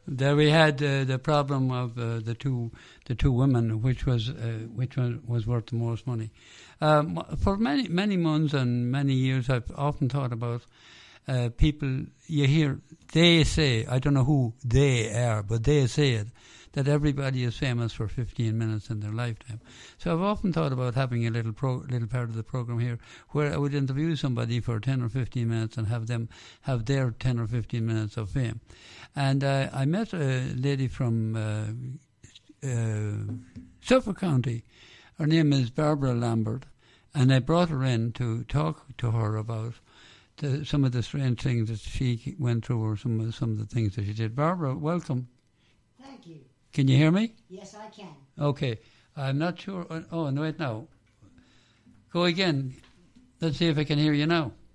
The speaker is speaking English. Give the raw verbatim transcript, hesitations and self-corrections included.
There we had uh, the problem of uh, the two the two women, which was uh, which one was worth the most money. Um, for many many months and many years, I've often thought about uh, people. You hear they say, I don't know who they are, but they say it, that everybody is famous for fifteen minutes in their lifetime. So I've often thought about having a little pro, little part of the program here where I would interview somebody for ten or fifteen minutes and have them have their ten or fifteen minutes of fame. And uh, I met a lady from uh, uh, Suffolk County. Her name is Barbara Lambert, and I brought her in to talk to her about the, some of the strange things that she went through, or some of, some of the things that she did. Barbara, welcome. Thank you. Can you hear me? Yes, I can. Okay. I'm not sure. Oh, no, wait now. Go again. Let's see if I can hear you now.